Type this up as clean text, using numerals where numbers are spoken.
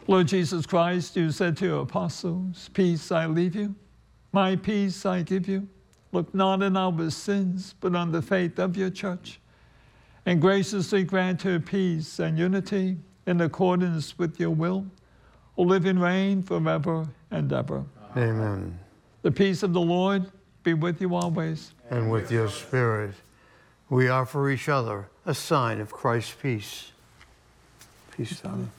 Lord Jesus Christ, you said to your apostles, peace I leave you, my peace I give you. Look not on our sins, but on the faith of your church, and graciously grant her peace and unity in accordance with your will, who live and reign forever and ever. Amen. The peace of the Lord be with you always. And with your spirit. We offer each other a sign of Christ's peace. Peace, Tommy.